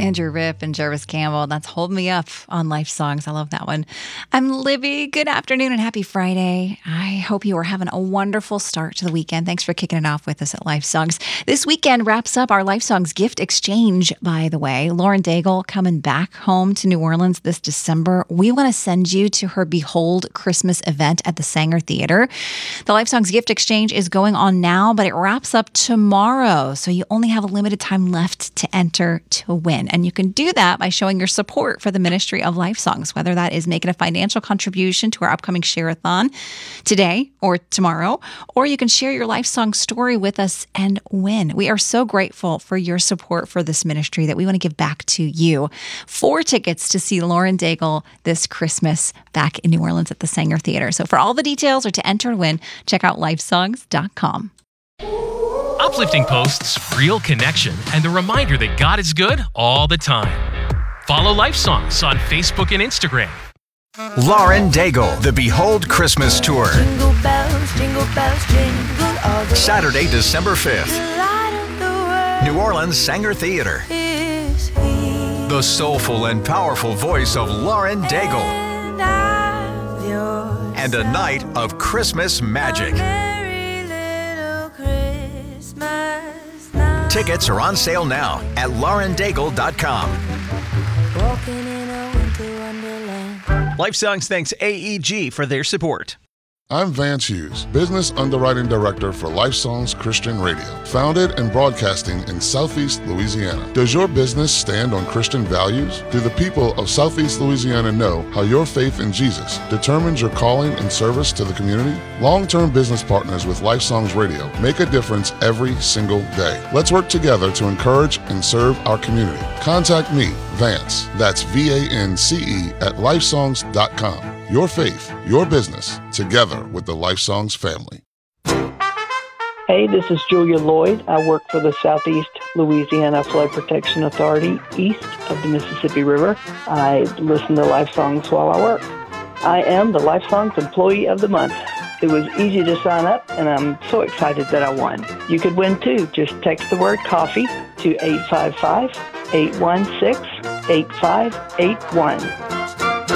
Andrew Ripp and Jervis Campbell. That's Hold Me Up on Life Songs. I love that one. I'm Libby. Good afternoon and happy Friday. I hope you are having a wonderful start to the weekend. Thanks for kicking it off with us at Life Songs. This weekend wraps up our Life Songs gift exchange, by the way. Lauren Daigle coming back home to New Orleans this December. We want to send you to her Behold Christmas event at the Sanger Theater. The Life Songs gift exchange is going on now, but it wraps up tomorrow. So you only have a limited time left to enter to win. And you can do that by showing your support for the ministry of Life Songs, whether that is making a financial contribution to our upcoming share-a-thon today or tomorrow, or you can share your Life Song story with us and win. We are so grateful for your support for this ministry that we want to give back to you. 4 tickets to see Lauren Daigle this Christmas back in New Orleans at the Sanger Theater. So for all the details or to enter and win, check out lifesongs.com. Uplifting posts, real connection, and the reminder that God is good all the time. Follow Life Songs on Facebook and Instagram. Lauren Daigle, the Behold Christmas Tour. Jingle bells, jingle all the Saturday, December 5th. The light of the world New Orleans Sanger Theater. is here. The soulful and powerful voice of Lauren Daigle. And I'm yours. And a night of Christmas magic. Merry little Christmas night. Tickets are on sale now at laurendaigle.com. Walking in a winter wonderland. Life Songs thanks AEG for their support. I'm Vance Hughes, Business Underwriting Director for Life Songs Christian Radio, founded and broadcasting in Southeast Louisiana. Does your business stand on Christian values? Do the people of Southeast Louisiana know how your faith in Jesus determines your calling and service to the community? Long-term business partners with Life Songs Radio make a difference every single day. Let's work together to encourage and serve our community. Contact me, Vance, that's VANCE, at lifesongs.com. Your faith, your business, together with the Life Songs family. Hey, this is Julia Lloyd. I work for the Southeast Louisiana Flood Protection Authority east of the Mississippi River. I listen to Life Songs while I work. I am the Life Songs Employee of the Month. It was easy to sign up, and I'm so excited that I won. You could win too. Just text the word coffee to 855-816-8581.